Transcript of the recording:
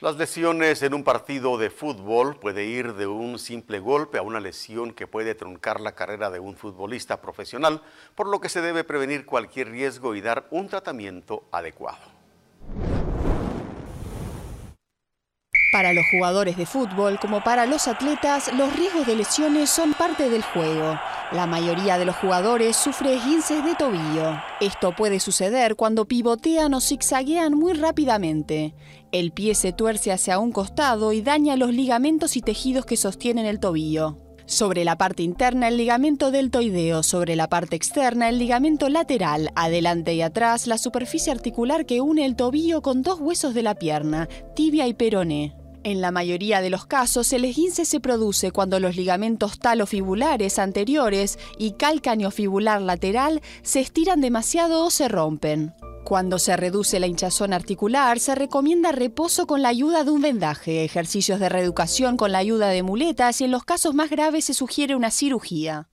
Las lesiones en un partido de fútbol puede ir de un simple golpe a una lesión que puede truncar la carrera de un futbolista profesional, por lo que se debe prevenir cualquier riesgo y dar un tratamiento adecuado. Para los jugadores de fútbol, como para los atletas, los riesgos de lesiones son parte del juego. La mayoría de los jugadores sufre esguinces de tobillo. Esto puede suceder cuando pivotean o zigzaguean muy rápidamente. El pie se tuerce hacia un costado y daña los ligamentos y tejidos que sostienen el tobillo. Sobre la parte interna, el ligamento deltoideo, sobre la parte externa, el ligamento lateral, adelante y atrás, la superficie articular que une el tobillo con dos huesos de la pierna, tibia y peroné. En la mayoría de los casos, el esguince se produce cuando los ligamentos talofibulares anteriores y calcaneofibular lateral se estiran demasiado o se rompen. Cuando se reduce la hinchazón articular, se recomienda reposo con la ayuda de un vendaje, ejercicios de reeducación con la ayuda de muletas y en los casos más graves se sugiere una cirugía.